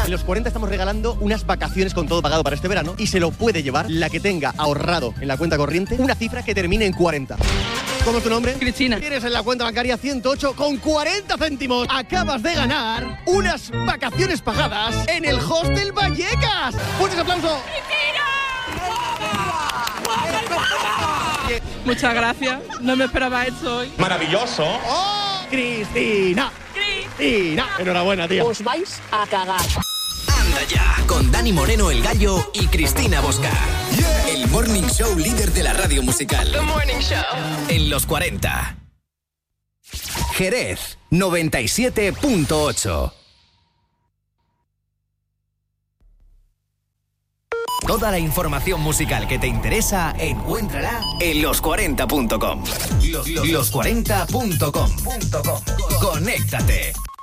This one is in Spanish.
En los 40 estamos regalando unas vacaciones con todo pagado para este verano y se lo puede llevar la que tenga ahorrado en la cuenta corriente una cifra que termine en 40. ¿Cómo es tu nombre? Cristina. Tienes en la cuenta bancaria 108 con 40 céntimos. Acabas de ganar unas vacaciones pagadas en el Hostel Vallecas. ¡Fuertes aplausos! Muchas gracias. No me esperaba esto hoy. Maravilloso. ¡Oh! ¡Cristina! ¡Cristina! Enhorabuena, tía. Os vais a cagar. Anda ya, con Dani Moreno el Gallo y Cristina Bosca. Yeah. El Morning Show líder de la radio musical. The Morning Show. En los 40. Jerez, 97.8. Toda la información musical que te interesa, encuéntrala en los40.com. Los40.com. Conéctate.